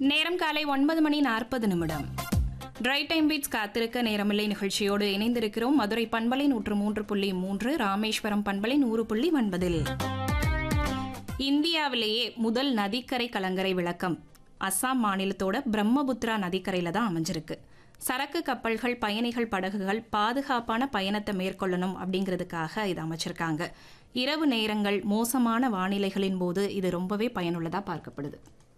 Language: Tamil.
நேரம் காலை 9:40 ட்ரை டைம் பீட்ஸ் காத்திருக்க நேரமில்லை நிகழ்ச்சியோடு இணைந்திருக்கிறோம். மதுரை பண்பலை 103.3, ராமேஸ்வரம் பண்பலை 100.9. இந்தியாவிலேயே முதல் நதிக்கரை கலங்கரை விளக்கம் அஸ்ஸாம் மாநிலத்தோட பிரம்மபுத்திரா நதிக்கரையில தான் அமைஞ்சிருக்கு. சரக்கு கப்பல்கள், பயணிகள் படகுகள் பாதுகாப்பான பயணத்தை மேற்கொள்ளணும் அப்படிங்கிறதுக்காக இது அமைச்சிருக்காங்க. இரவு நேரங்கள், மோசமான வானிலைகளின் போது இது ரொம்பவே பயனுள்ளதா பார்க்கப்படுது.